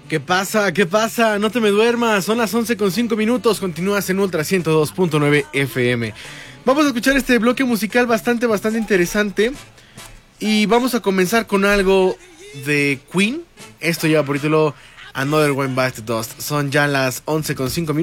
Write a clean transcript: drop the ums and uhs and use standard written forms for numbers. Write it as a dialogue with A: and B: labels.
A: ¿Qué pasa? ¿Qué pasa? No te me duermas, son las 11:05. Continúas en Ultra 102.9 FM. Vamos a escuchar este bloque musical bastante interesante. Y vamos a comenzar con algo de Queen. Esto lleva por título Another One Bites the Dust. Son ya las 11:05.